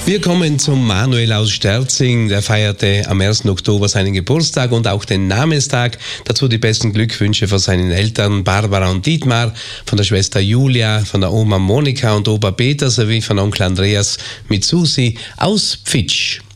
Wir kommen zum Manuel aus Sterzing. Der feierte am 1. Oktober seinen Geburtstag und auch den Namenstag. Dazu die besten Glückwünsche von seinen Eltern Barbara und Dietmar, von der Schwester Julia, von der Oma Monika und Opa Peter sowie von Onkel Andreas mit Susi aus Pfitsch.